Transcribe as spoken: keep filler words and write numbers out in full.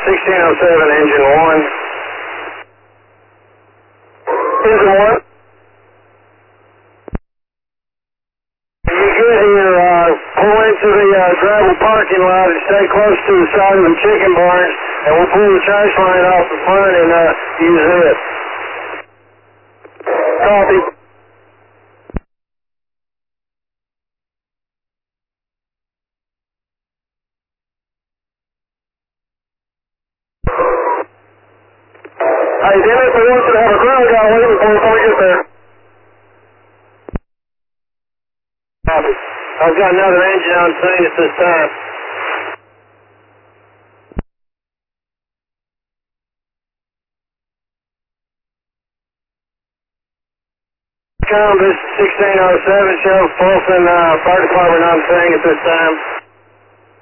sixteen oh seven, engine one. Engine one. You get here, uh, pull into the uh, gravel parking lot and stay close to the side of the chicken barns, and we'll pull the trash line off the front and uh, use it. Copy. Hey, Dennis, I want you to have a ground guy waiting for us when we get there. Copy. I've got another engine on scene at this time. This is sixteen oh seven, Sheriff Folsom, uh, Fire Department on scene at this time.